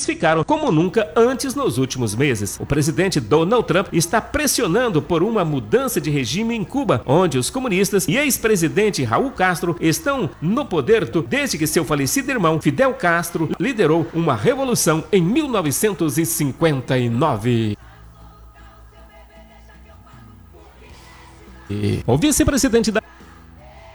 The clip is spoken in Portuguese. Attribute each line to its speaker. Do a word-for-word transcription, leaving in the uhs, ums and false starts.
Speaker 1: ficaram como nunca antes nos últimos meses. O presidente Donald Trump está pressionando por uma mudança de regime em Cuba, onde os comunistas e ex-presidente Raul Castro estão no poder desde que seu falecido irmão Fidel Castro liderou uma revolução em mil novecentos e cinquenta e nove. O vice-presidente da